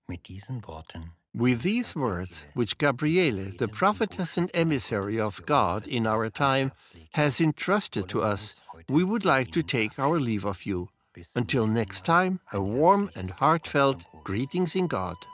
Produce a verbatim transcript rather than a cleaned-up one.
Mit diesen Worten With these words, which Gabriele, the prophetess and emissary of God in our time, has entrusted to us, we would like to take our leave of you. Until next time, a warm and heartfelt greetings in God.